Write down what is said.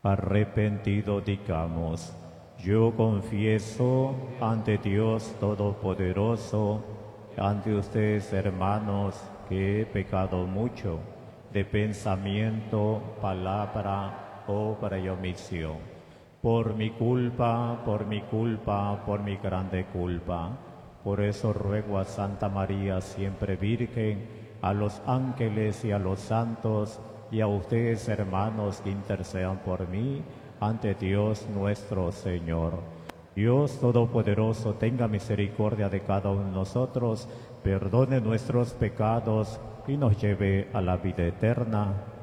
Arrepentido digamos, yo confieso ante Dios Todopoderoso, ante ustedes hermanos, que he pecado mucho, de pensamiento, palabra, obra y omisión. Por mi culpa, por mi culpa, por mi grande culpa. Por eso ruego a Santa María, siempre Virgen, a los ángeles y a los santos, y a ustedes, hermanos, que intercedan por mí ante Dios nuestro Señor. Dios Todopoderoso, tenga misericordia de cada uno de nosotros, perdone nuestros pecados y nos lleve a la vida eterna.